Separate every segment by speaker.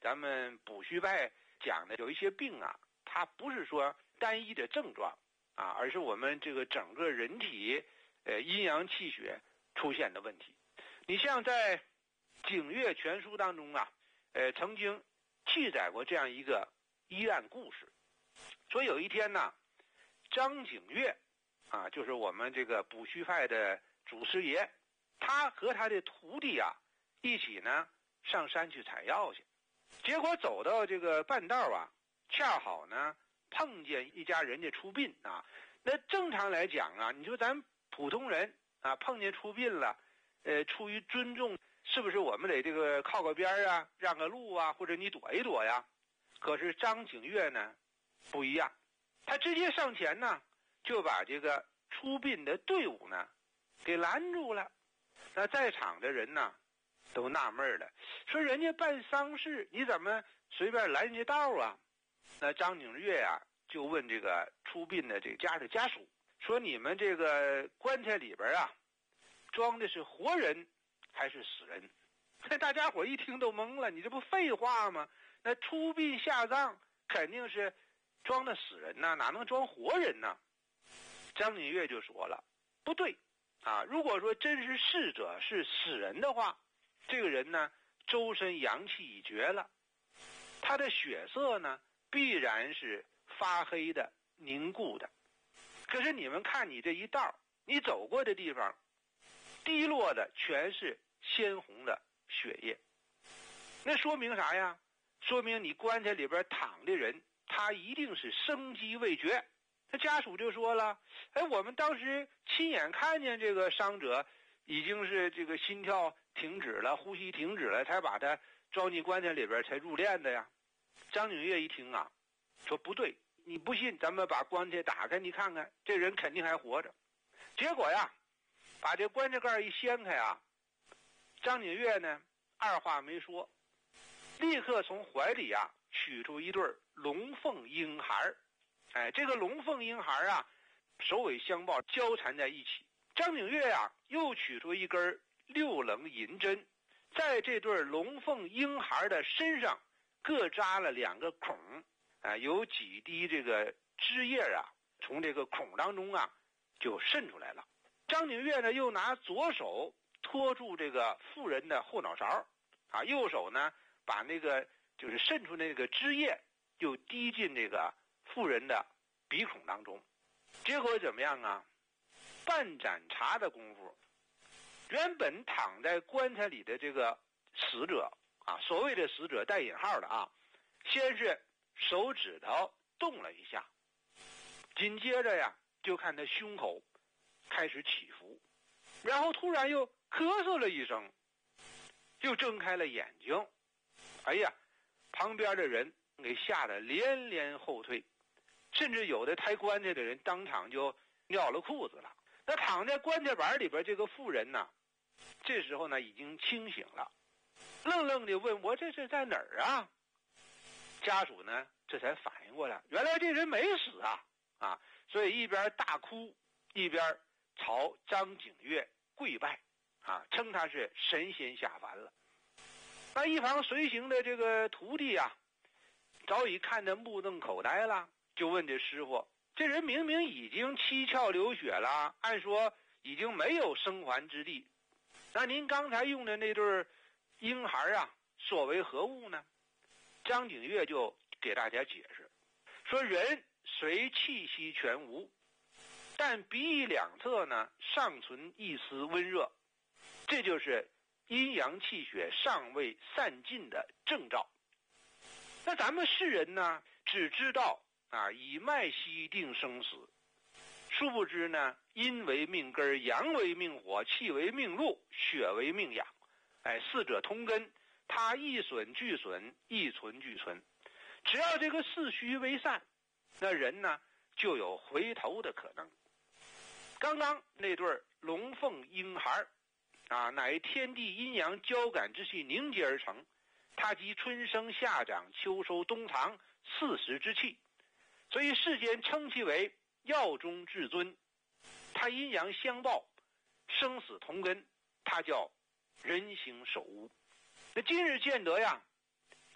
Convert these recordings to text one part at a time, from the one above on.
Speaker 1: 咱们补虚派讲的有一些病啊，它不是说单一的症状啊，而是我们这个整个人体阴阳气血出现的问题。你像在《景岳全书》当中啊，曾经记载过这样一个医案故事，说有一天呢，张景岳啊，就是我们这个补虚派的祖师爷，他和他的徒弟啊一起呢上山去采药去，结果走到这个半道啊，恰好呢碰见一家人家出殡啊。那正常来讲啊，你说咱普通人啊碰见出殡了，出于尊重，是不是我们得这个靠个边啊，让个路啊，或者你躲一躲呀？可是张景岳呢不一样，他直接上前呢，就把这个出殡的队伍呢给拦住了。那在场的人呢都纳闷了，说人家办丧事，你怎么随便拦人家道啊？那张景岳啊就问这个出殡的这家的家属，说你们这个棺材里边啊装的是活人还是死人？那大家伙一听都懵了，你这不废话吗？那出殡下葬肯定是装的死人呐，哪能装活人呢？张景岳就说了，不对啊，如果说真是逝者是死人的话，这个人呢周身阳气已绝了，他的血色呢必然是发黑的凝固的。可是你们看你这一道，你走过的地方滴落的全是鲜红的血液，那说明啥呀？说明你棺材里边躺的人他一定是生机未绝。他家属就说了，我们当时亲眼看见这个伤者已经是这个心跳停止了，呼吸停止了，才把他装进棺材里边才入殓的呀。张景岳一听啊，说不对，你不信咱们把棺材打开，你看看这人肯定还活着。结果呀，把这棺材盖一掀开啊，张景岳呢二话没说，立刻从怀里啊取出一对龙凤婴孩。这个龙凤婴孩啊首尾相抱，交缠在一起。张景岳啊又取出一根六棱银针，在这对龙凤婴孩的身上各扎了2个孔，有几滴这个汁液啊从这个孔当中啊就渗出来了。张景岳呢又拿左手托住这个妇人的后脑勺啊，右手呢把那个就是渗出那个汁液又滴进这个妇人的鼻孔当中。结果怎么样啊？半盏茶的功夫，原本躺在棺材里的这个死者啊，所谓的死者带引号的啊，先是手指头动了一下，紧接着呀就看他胸口开始起伏，然后突然又咳嗽了一声，又睁开了眼睛。哎呀，旁边的人给吓得连连后退，甚至有的抬棺材的人当场就尿了裤子了。那躺在棺材板里边这个妇人呢，这时候呢已经清醒了，愣愣地问，我这是在哪儿啊？家属呢这才反应过来，原来这人没死啊！所以一边大哭一边朝张景岳跪拜啊，称他是神仙下凡了。那一旁随行的这个徒弟啊，早已看得目瞪口呆了，就问这师傅，这人明明已经七窍流血了，按说已经没有生还之地，那您刚才用的那对婴孩啊所为何物呢？张景岳就给大家解释说，人虽气息全无，但鼻翼两侧呢尚存一丝温热，这就是阴阳气血尚未散尽的征兆。那咱们世人呢只知道以脉息定生死，殊不知呢阴为命根，阳为命火，气为命路，血为命养，四者通根，它一损俱损，一存俱存。只要这个四虚为散，那人呢就有回头的可能。刚刚那对龙凤婴孩乃天地阴阳交感之气凝结而成，它集春生夏长秋收冬藏4时之气，所以世间称其为药中至尊。它阴阳相报，生死同根，它叫人形守屋。那今日见得呀，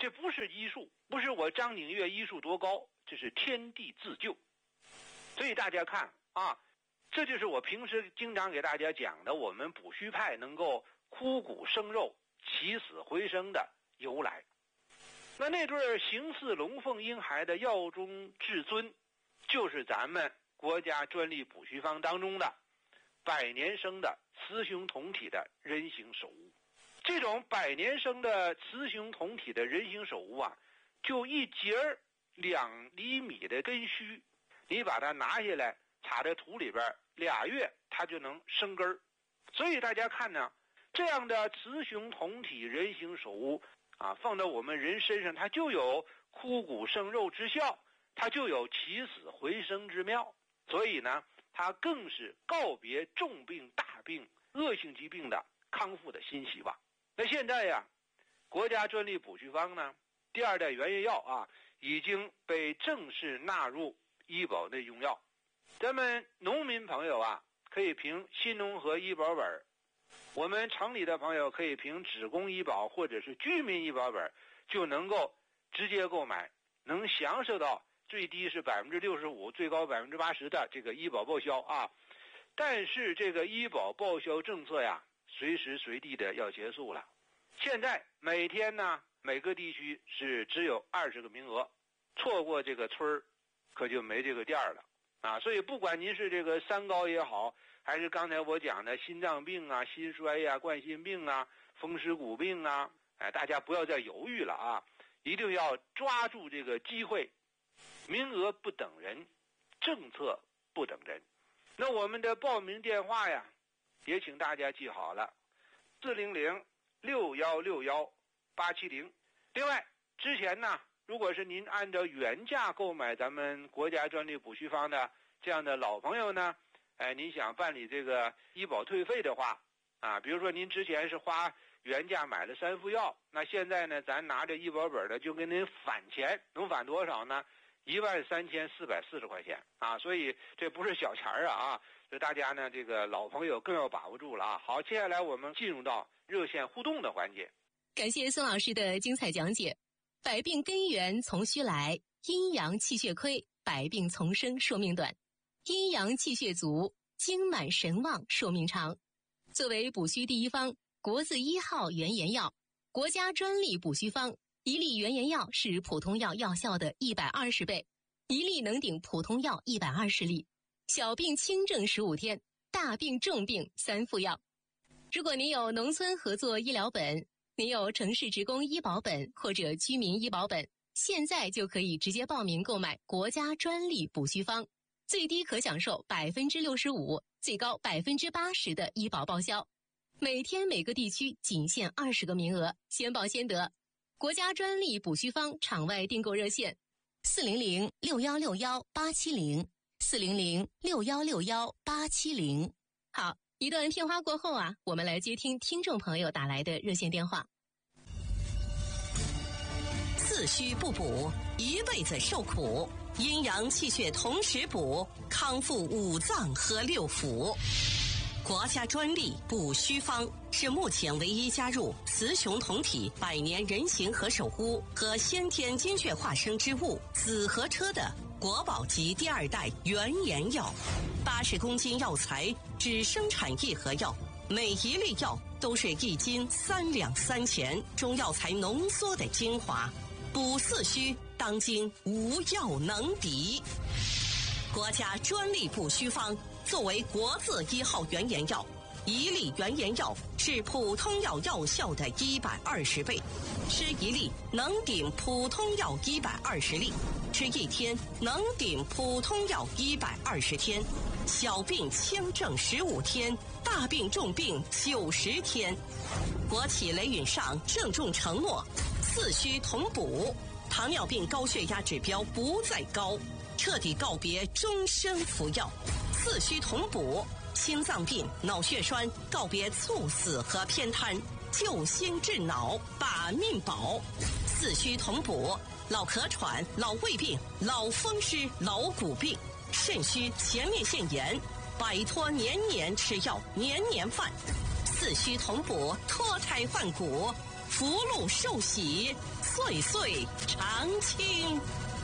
Speaker 1: 这不是医术，不是我张景岳医术多高，这是天地自救。所以大家看啊，这就是我平时经常给大家讲的，我们补虚派能够枯骨生肉、起死回生的由来。那对形似龙凤婴孩的药中至尊，就是咱们国家专利补虚方当中的百年生的雌雄同体的人形手物。这种百年生的雌雄同体的人形手物啊，就一节2厘米的根须，你把它拿下来插在土里边2月，它就能生根。所以大家看呢，这样的雌雄同体人形手物啊，放到我们人身上，它就有枯骨生肉之效，它就有起死回生之妙。所以呢，它更是告别重病大病恶性疾病的康复的新希望。那现在呀，国家专利补虚方呢，第2代原研药啊，已经被正式纳入医保内用药。咱们农民朋友啊，可以凭新农合医保本，我们城里的朋友可以凭职工医保或者是居民医保本，就能够直接购买，能享受到最低是65%，最高80%的这个医保报销啊。但是这个医保报销政策呀，随时随地的要结束了。现在每天呢，每个地区是只有20个名额，错过这个村可就没这个店了啊！所以不管您是这个三高也好，还是刚才我讲的心脏病啊、心衰呀、冠心病啊、风湿骨病啊，大家不要再犹豫了啊！一定要抓住这个机会，名额不等人，政策不等人。那我们的报名电话呀，也请大家记好了，400-6161-870。另外，之前呢，如果是您按照原价购买咱们国家专利补虚方的这样的老朋友呢，您想办理这个医保退费的话啊，比如说您之前是花原价买了3副药，那现在呢，咱拿着医保本的就给您返钱，能返多少呢？13440块钱啊，所以这不是小钱啊！所以大家呢，这个老朋友更要把握住了啊！好，接下来我们进入到热线互动的环节。
Speaker 2: 感谢孙老师的精彩讲解。百病根源从虚来，阴阳气血亏，百病丛生，寿命短；阴阳气血足，精满神旺，寿命长。作为补虚第一方，国字1号原研药，国家专利补虚方。1粒原研药是普通药药效的120倍，1粒能顶普通药120粒。小病轻症15天，大病重病3副药。如果您有农村合作医疗本，您有城市职工医保本或者居民医保本，现在就可以直接报名购买国家专利补虚方，最低可享受65%，最高80%的医保报销。每天每个地区仅限20个名额，先报先得。国家专利补虚方场外订购热线400-6161-870，400-6161-870。好，一段片花过后啊，我们来接听听众朋友打来的热线电话。
Speaker 3: 四虚不补，一辈子受苦；阴阳气血同时补，康复5脏和6腑。国家专利补虚方是目前唯一加入雌雄同体百年人形和手污和先天精血化生之物紫河车的国宝级第2代原研药。80公斤药材只生产1盒药，每1粒药都是1斤3两3钱，中药材浓缩的精华，补四虚当今无药能敌。国家专利补虚方作为国字1号原研药，1粒原研药是普通药药效的120倍，吃1粒能顶普通药120粒，吃1天能顶普通药120天，小病轻症15天，大病重病90天。国企雷允上郑重承诺，四虚同补，糖尿病高血压指标不再高，彻底告别终身服药，四虚同补，心脏病、脑血栓告别猝死和偏瘫，救心治脑，把命保。四虚同补，老咳喘、老胃病、老风湿、老骨病、肾虚、前列腺炎，摆脱年年吃药、年年犯。四虚同补，脱胎换骨， 福禄寿喜，岁岁常青。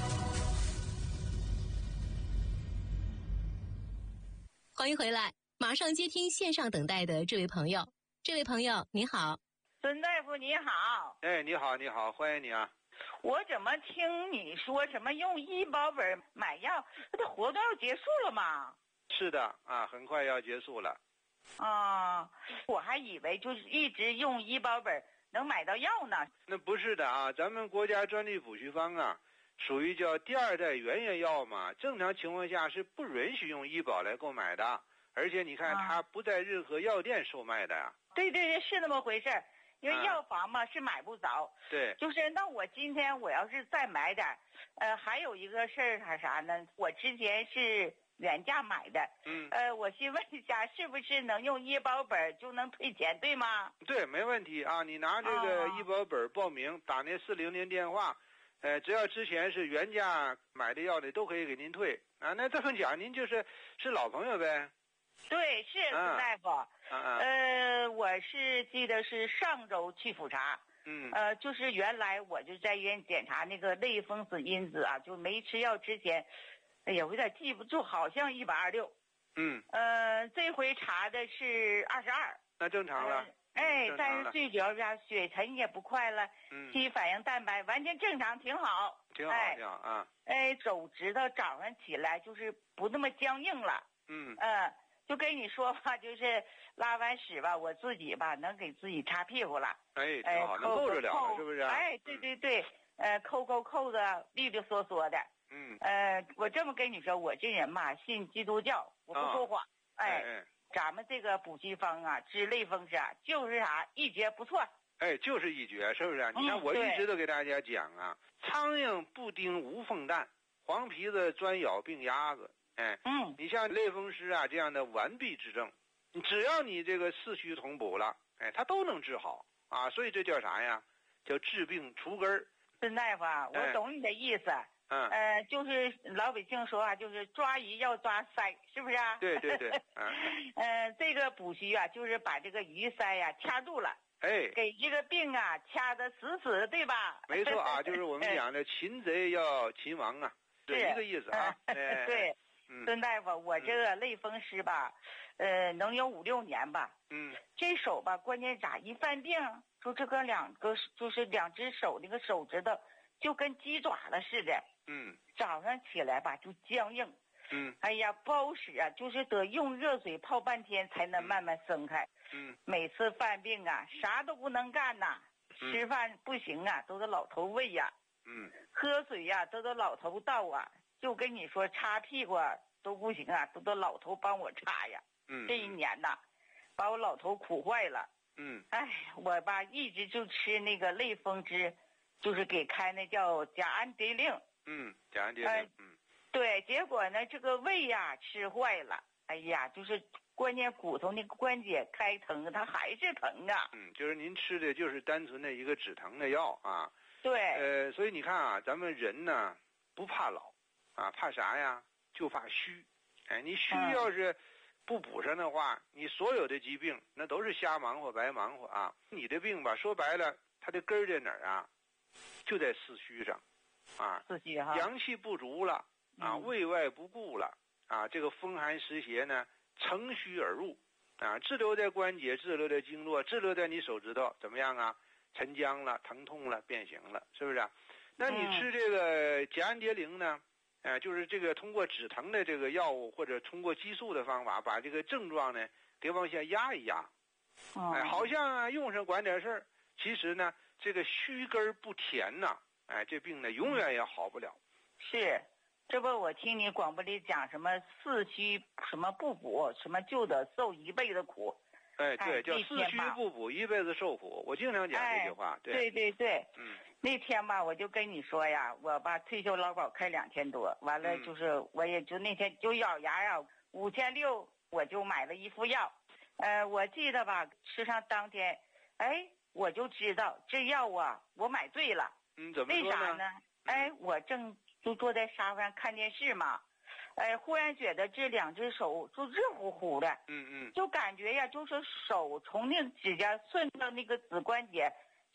Speaker 2: 欢迎回来，马上接听线上等待的这位朋友。这位朋友你好。
Speaker 4: 孙大夫你好。
Speaker 1: 哎，你好，你好，欢迎你啊。
Speaker 4: 我怎么听你说什么用医保本买药，这活动要结束了吗？
Speaker 1: 是的啊，很快要结束了。
Speaker 4: 啊，我还以为就是一直用医保本能买到药呢。
Speaker 1: 那不是的啊，咱们国家专利补虚方啊，属于叫第二代原原药嘛，正常情况下是不允许用医保来购买的，而且你看它不在任何药店售卖的呀。
Speaker 4: 对对对，是那么回事，因为药房嘛是买不着。
Speaker 1: 对，
Speaker 4: 就是那我今天我要是再买点，还有一个事儿还啥呢？我之前是原价买的，我先问一下，是不是能用医保本就能退钱，对吗？
Speaker 1: 对，没问题啊，你拿这个医保本报名，打那400电话，只要之前是原价买的药的都可以给您退啊。那这么讲，您是老朋友呗？
Speaker 4: 对，是孙大夫。我是记得是上周去复查，就是原来我就在医院检查那个类风湿因子啊，就没吃药之前，哎呀，我有点记不住，好像126。这回查的是22。
Speaker 1: 那正常了。
Speaker 4: 但是最主要是血沉也不快了，T 反应蛋白完全正常，挺好。
Speaker 1: 挺好，挺好啊。
Speaker 4: 手指头早上起来就是不那么僵硬了。就跟你说吧，就是拉完屎吧，我自己吧能给自己擦屁股了。
Speaker 1: 挺好，能够着了，是不是？
Speaker 4: 对对对，扣子利利索索的。我这么跟你说，我这人嘛信基督教，我不说谎。咱们这个补虚方啊，治类风湿啊，就是啥一绝不错。
Speaker 1: 就是一绝，是不是？你看我一直都给大家讲啊，苍蝇不叮无凤蛋，黄皮子专咬病鸭子。你像类风湿啊这样的完璧之症，只要你这个四虚同补了，它都能治好啊。所以这叫啥呀？叫治病除根儿。
Speaker 4: 孙大夫啊，我懂你的意思。就是老百姓说啊，就是抓鱼要抓鳃，是不是啊？
Speaker 1: 对对对。
Speaker 4: 这个补虚啊，就是把这个鱼鳃呀掐住了。给这个病啊掐得死死的，对吧？
Speaker 1: 没错啊，就是我们讲的擒贼要擒王啊，是一个意思啊。
Speaker 4: 对。孙大夫，我这个类风湿吧，能有5、6年吧。这手吧，关键咋一犯病，就这个就是两只手那个手指头就跟鸡爪了似的。早上起来吧就僵硬。哎呀，不好使啊，就是得用热水泡半天才能慢慢松开。每次犯病啊，啥都不能干呐，吃饭不行啊，都得老头喂呀。喝水呀，都得老头倒啊。就跟你说，擦屁股都不行啊，都得老头帮我擦呀。这一年呐，把我老头苦坏了。我吧一直就吃那个类风湿，就是给开那叫甲氨蝶呤。
Speaker 1: 甲氨蝶呤。
Speaker 4: 对，结果呢，这个胃呀吃坏了。哎呀，就是关键骨头那个关节开疼，它还是疼啊。
Speaker 1: 就是您吃的就是单纯的一个止疼的药啊。
Speaker 4: 对。
Speaker 1: 所以你看啊，咱们人呢不怕老。怕啥呀？就怕虚。你虚要是不补上的话，你所有的疾病那都是瞎忙活白忙活啊。你的病吧，说白了，它的根儿在哪儿啊？就在四虚上，
Speaker 4: 四虚哈，
Speaker 1: 阳气不足了胃外不顾了这个风寒湿邪呢乘虚而入滞留在关节，滞留在经络，滞留在你手指头，怎么样啊？沉僵了，疼痛了，变形了，是不是？那你吃这个甲氨蝶呤呢？就是这个通过止疼的这个药物，或者通过激素的方法，把这个症状呢给往下压一压。好像用上管点事儿，其实呢这个虚根不填呐，这病呢永远也好不了。
Speaker 4: 是，这不我听你广播里讲什么四虚什么不补，什么就得受一辈子苦。
Speaker 1: 对，叫四虚不补，一辈子受苦。我经常讲这句话。
Speaker 4: 对。那天吧，我就跟你说呀，我把退休劳保开2000多，完了就是我也就那天就咬牙呀，5600我就买了一副药。我记得吧，吃上当天，我就知道这药啊，我买对了。
Speaker 1: 怎么说呢？
Speaker 4: 为啥呢？我正就坐在沙发上看电视嘛。忽然觉得这两只手就热乎乎的。就感觉呀，就是手从那个指甲顺到那个指关节，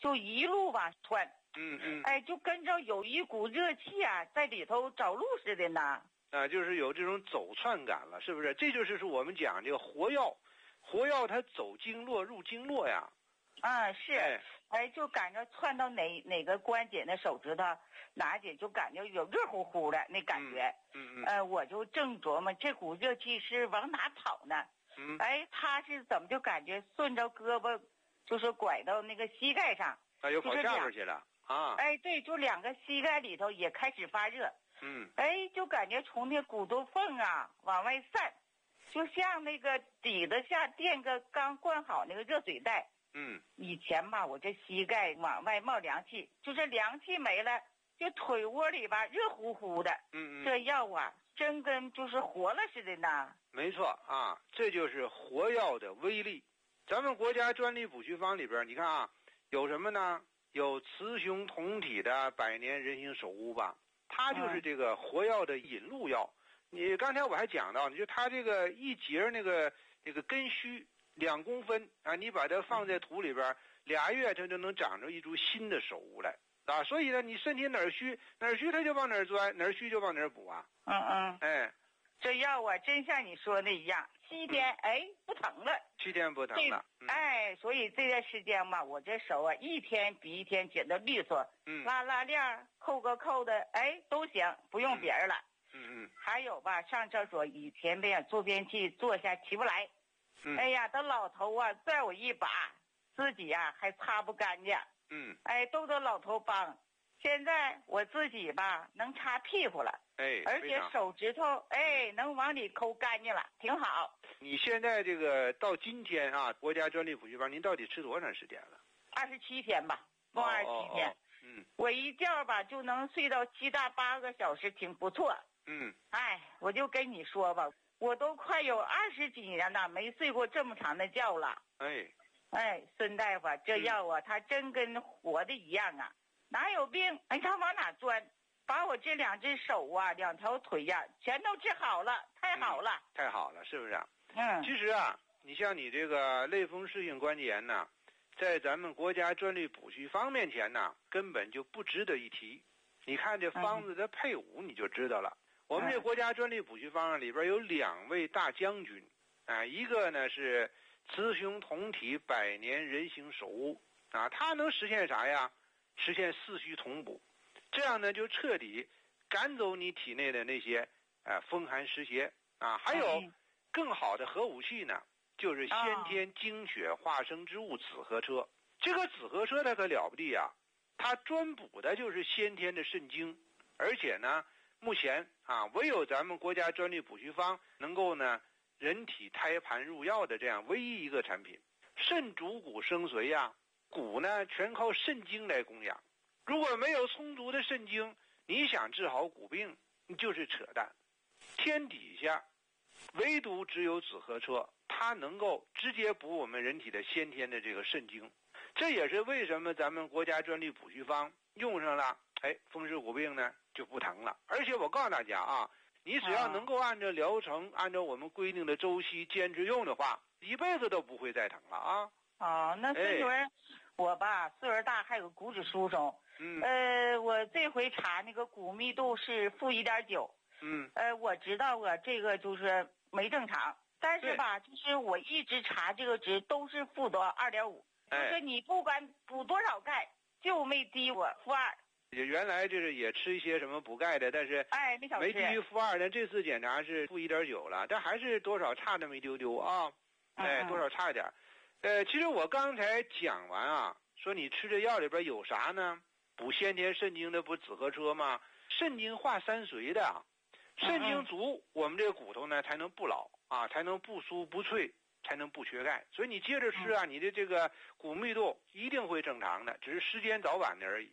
Speaker 4: 就一路往窜。哎，就跟着有一股热气啊，在里头找路似的呢。
Speaker 1: 就是有这种走窜感了，是不是？这就是我们讲这个活药，活药它走经络入经络呀。
Speaker 4: 是。哎，就感觉窜到哪个关节那手指头哪节就感觉有热乎乎的那感觉。我就正琢磨这股热气是往哪跑呢？哎，他是怎么就感觉顺着胳膊，就是拐到那个膝盖上，
Speaker 1: 又跑下边去了啊！
Speaker 4: 哎，对，就两个膝盖里头也开始发热。哎，就感觉从那骨头缝啊往外散，就像那个底子下垫个刚灌好那个热水袋。以前吧，我这膝盖往外冒凉气，就是凉气没了，就腿窝里吧热乎乎的。这药啊，真跟就是活了似的呢。
Speaker 1: 没错啊，这就是活药的威力。咱们国家专利补虚方里边，你看啊，有什么呢？有雌雄同体的百年人形首乌吧，它就是这个活药的引路药。你刚才我还讲到，就它这个一节那个根须2公分啊，你把它放在土里边，2月它就能长出一株新的首乌来啊。所以呢，你身体哪儿虚它就往哪儿钻，哪儿虚就往哪儿补啊。哎，
Speaker 4: 这药啊，真像你说的一样，7天不疼了
Speaker 1: ，7天不疼了。
Speaker 4: 哎，所以这段时间嘛，我这手啊一天比一天觉得利索。拉链扣个扣的，都行，不用别人了。还有吧，上厕所以前这样坐便器坐下起不来。哎呀，这老头啊拽我一把，自己呀还擦不干净。都得老头帮。现在我自己吧能擦屁股了。而且手指头能往里抠干净了，挺好。
Speaker 1: 你现在这个到今天啊，国家专利补虚方您到底吃多长时间了
Speaker 4: ？27天吧，共27天。我一觉吧就能睡到7到8个小时，挺不错。我就跟你说吧，我都快有20几年了，没睡过这么长的觉了。孙大夫，这药啊，它真跟活的一样啊，哪有病它往哪钻，把我这2只手啊2条腿呀全都治好了，太好了。
Speaker 1: 太好了，是不是？其实啊，你像你这个类风湿性关节炎呢，在咱们国家专利补虚方面前呢，根本就不值得一提。你看这方子的配伍你就知道了。我们这国家专利补虚方里边有2位大将军一个呢是雌雄同体百年人形首乌它能实现啥呀？实现四虚同补，这样呢就彻底赶走你体内的那些风寒湿邪还有更好的核武器呢，就是先天精血化生之物紫河车。这个紫河车它可了不地啊，它专补的就是先天的肾精，而且呢目前唯有咱们国家专利补虚方能够呢人体胎盘入药的这样唯一一个产品。肾主骨生髓呀，骨呢全靠肾精来供养。如果没有充足的肾精，你想治好骨病就是扯淡。天底下唯独只有紫河车，它能够直接补我们人体的先天的这个肾精。这也是为什么咱们国家专利补虚方用上了风湿骨病呢就不疼了。而且我告诉大家你只要能够按照疗程按照我们规定的周期坚持用的话，一辈子都不会再疼了
Speaker 4: 那岁数我吧岁数大，还有骨质疏松。我这回查那个骨密度是负1.9。我知道这个就是没正常，但是吧就是我一直查这个值都是负多2.5。就是你不管补多少钙就没低我负2。
Speaker 1: 原来就是也吃一些什么补钙的，但是没低于负2的，这次检查是负1.9了，但还是多少差那么一丢丢多少差一点。其实我刚才讲完说你吃这药里边有啥呢？补先天肾精的不紫河车吗？肾精化三髓的，肾精足，我们这个骨头呢才能不老才能不酥不脆，才能不缺钙。所以你接着吃你的这个骨密度一定会正常的，只是时间早晚的而已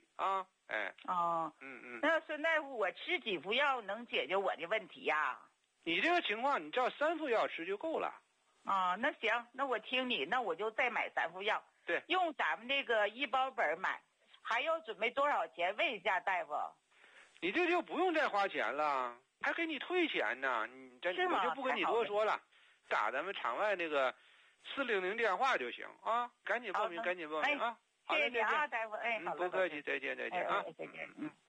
Speaker 4: 那孙大夫，我吃几副药能解决我的问题呀？
Speaker 1: 你这个情况你照3副药吃就够了。
Speaker 4: 那行，那我听你，那我就再买3副药。
Speaker 1: 对，
Speaker 4: 用咱们这个医保本买。还要准备多少钱？问一下大夫。
Speaker 1: 你这就不用再花钱了，还给你退钱呢。我就不跟你多说了，打咱们场外那个400电话就行赶紧报名，赶紧报名好嘞，
Speaker 4: 谢谢你啊，大夫。哎，好了，
Speaker 1: 不客气，再见啊。
Speaker 4: 再见。